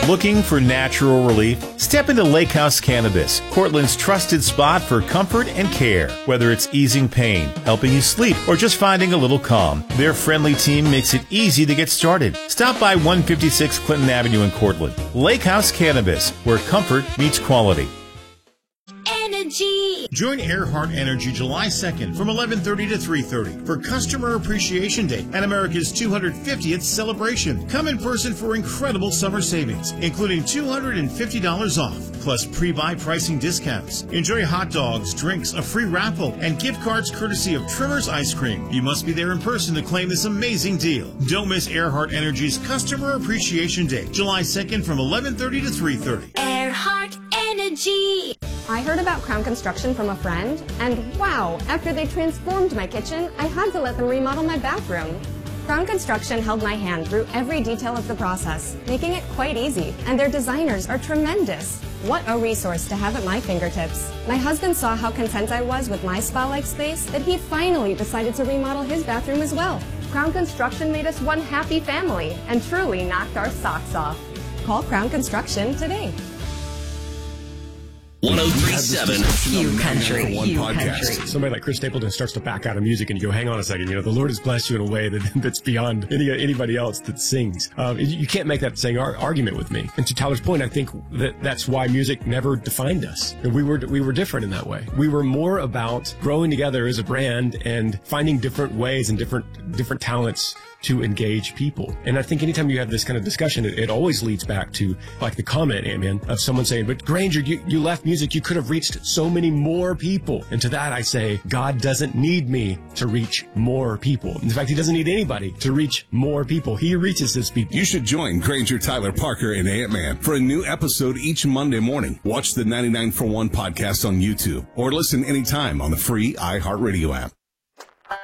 Looking for natural relief? Step into Lake House Cannabis, Cortland's trusted spot for comfort and care. Whether it's easing pain, helping you sleep, or just finding a little calm, their friendly team makes it easy to get started. Stop by 156 Clinton Avenue in Cortland. Lake House Cannabis, where comfort meets quality. Energy. Join Earhart Energy July 2nd from 11:30 to 3:30 for Customer Appreciation Day and America's 250th celebration. Come in person for incredible summer savings, including $250 off, plus pre-buy pricing discounts. Enjoy hot dogs, drinks, a free raffle, and gift cards courtesy of Trimmer's Ice Cream. You must be there in person to claim this amazing deal. Don't miss Earhart Energy's Customer Appreciation Day, July 2nd from 11:30 to 3:30. Earhart Energy. I heard about Crown Construction from a friend, and wow, after they transformed my kitchen, I had to let them remodel my bathroom. Crown Construction held my hand through every detail of the process, making it quite easy, and their designers are tremendous. What a resource to have at my fingertips. My husband saw how content I was with my spa-like space that he finally decided to remodel his bathroom as well. Crown Construction made us one happy family and truly knocked our socks off. Call Crown Construction today. 103.7 Hugh Country. Hugh Country. Somebody like Chris Stapleton starts to back out of music and you go, hang on a second, the Lord has blessed you in a way that's beyond anybody else that sings. You can't make that same argument with me. And to Tyler's point, I think that's why music never defined us. We were different in that way. We were more about growing together as a brand and finding different ways and different talents to engage people. And I think anytime you have this kind of discussion, it always leads back to like the comment, Ant-Man, of someone saying, but Granger, you left music, you could have reached so many more people. And to that I say, God doesn't need me to reach more people. In fact, he doesn't need anybody to reach more people. He reaches his people. You should join Granger, Tyler, Parker, and Ant-Man for a new episode each Monday morning. Watch the 99 for 1 podcast on YouTube or listen anytime on the free iHeartRadio app.